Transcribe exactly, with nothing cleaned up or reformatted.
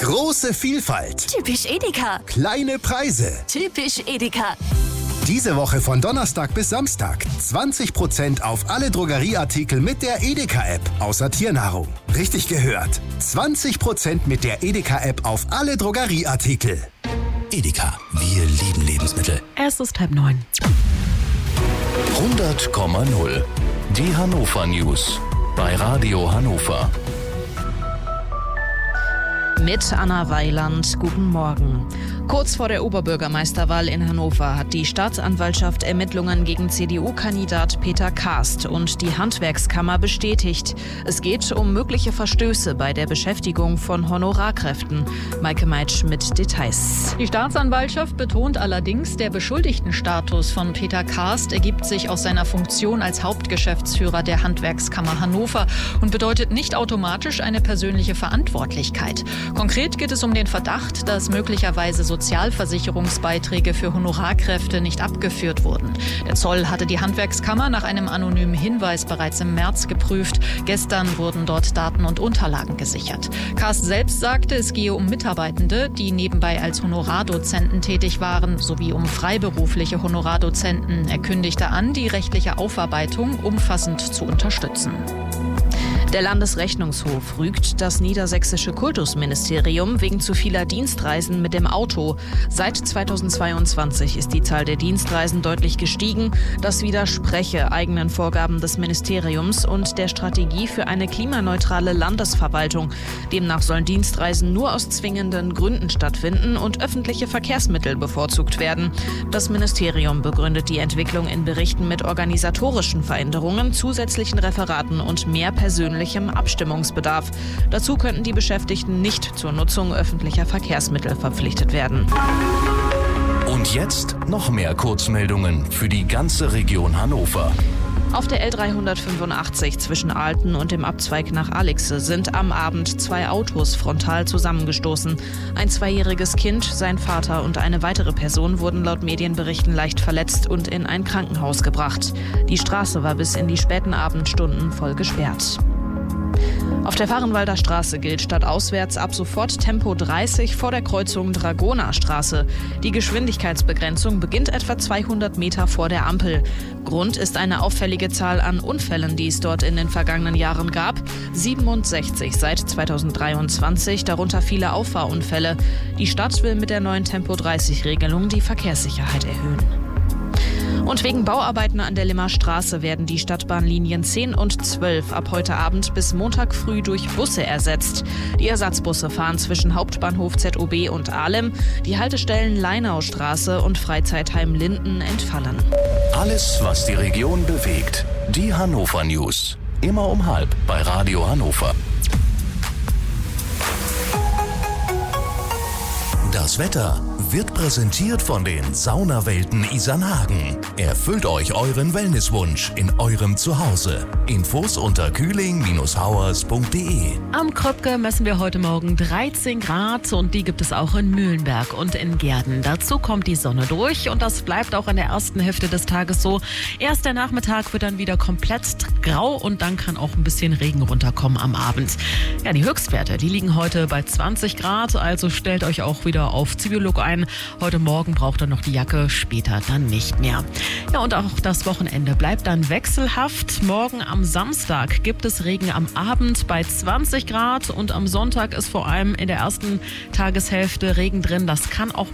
Große Vielfalt. Typisch Edeka. Kleine Preise. Typisch Edeka. Diese Woche von Donnerstag bis Samstag zwanzig Prozent auf alle Drogerieartikel mit der Edeka-App, außer Tiernahrung. Richtig gehört. zwanzig Prozent mit der Edeka-App auf alle Drogerieartikel. Edeka, wir lieben Lebensmittel. Es ist halb neun. hundert Komma null. Die Hannover News bei Radio Hannover. Mit Anna Weiland, guten Morgen. Kurz vor der Oberbürgermeisterwahl in Hannover hat die Staatsanwaltschaft Ermittlungen gegen C D U-Kandidat Peter Karst und die Handwerkskammer bestätigt. Es geht um mögliche Verstöße bei der Beschäftigung von Honorarkräften. Maike Meitsch mit Details. Die Staatsanwaltschaft betont allerdings, der Beschuldigtenstatus von Peter Karst ergibt sich aus seiner Funktion als Hauptgeschäftsführer der Handwerkskammer Hannover und bedeutet nicht automatisch eine persönliche Verantwortlichkeit. Konkret geht es um den Verdacht, dass möglicherweise Sozialversicherungsbeiträge für Honorarkräfte nicht abgeführt wurden. Der Zoll hatte die Handwerkskammer nach einem anonymen Hinweis bereits im März geprüft. Gestern wurden dort Daten und Unterlagen gesichert. Karst selbst sagte, es gehe um Mitarbeitende, die nebenbei als Honorardozenten tätig waren, sowie um freiberufliche Honorardozenten. Er kündigte an, die rechtliche Aufarbeitung umfassend zu unterstützen. Der Landesrechnungshof rügt das niedersächsische Kultusministerium wegen zu vieler Dienstreisen mit dem Auto. Seit zweitausendzweiundzwanzig ist die Zahl der Dienstreisen deutlich gestiegen. Das widerspreche eigenen Vorgaben des Ministeriums und der Strategie für eine klimaneutrale Landesverwaltung. Demnach sollen Dienstreisen nur aus zwingenden Gründen stattfinden und öffentliche Verkehrsmittel bevorzugt werden. Das Ministerium begründet die Entwicklung in Berichten mit organisatorischen Veränderungen, zusätzlichen Referaten und mehr persönlichen Abstimmungsbedarf. Dazu könnten die Beschäftigten nicht zur Nutzung öffentlicher Verkehrsmittel verpflichtet werden. Und jetzt noch mehr Kurzmeldungen für die ganze Region Hannover. Auf der L dreihundertfünfundachtzig zwischen Alten und dem Abzweig nach Alixe sind am Abend zwei Autos frontal zusammengestoßen. Ein zweijähriges Kind, sein Vater und eine weitere Person wurden laut Medienberichten leicht verletzt und in ein Krankenhaus gebracht. Die Straße war bis in die späten Abendstunden voll gesperrt. Auf der Vahrenwalder Straße gilt stadtauswärts ab sofort Tempo dreißig vor der Kreuzung Dragonerstraße. Die Geschwindigkeitsbegrenzung beginnt etwa zweihundert Meter vor der Ampel. Grund ist eine auffällige Zahl an Unfällen, die es dort in den vergangenen Jahren gab. siebenundsechzig seit zweitausenddreiundzwanzig, darunter viele Auffahrunfälle. Die Stadt will mit der neuen Tempo dreißig Regelung die Verkehrssicherheit erhöhen. Und wegen Bauarbeiten an der Limmer Straße werden die Stadtbahnlinien zehn und zwölf ab heute Abend bis Montag früh durch Busse ersetzt. Die Ersatzbusse fahren zwischen Hauptbahnhof Z O B und Ahlem. Die Haltestellen Leinaustraße und Freizeitheim Linden entfallen. Alles, was die Region bewegt. Die Hannover News. Immer um halb bei Radio Hannover. Das Wetter wird präsentiert von den Saunawelten Isernhagen. Erfüllt euch euren Wellnesswunsch in eurem Zuhause. Infos unter kühling Bindestrich hauers Punkt de. Am Kröpke messen wir heute Morgen dreizehn Grad und die gibt es auch in Mühlenberg und in Gehrden. Dazu kommt die Sonne durch und das bleibt auch in der ersten Hälfte des Tages so. Erst der Nachmittag wird dann wieder komplett grau und dann kann auch ein bisschen Regen runterkommen am Abend. Ja, die Höchstwerte, die liegen heute bei zwanzig Grad, also stellt euch auch wieder auf Zwiebellook ein. Heute Morgen braucht er noch die Jacke, später dann nicht mehr. Ja, und auch das Wochenende bleibt dann wechselhaft. Morgen am Samstag gibt es Regen am Abend bei zwanzig Grad und am Sonntag ist vor allem in der ersten Tageshälfte Regen drin. Das kann auch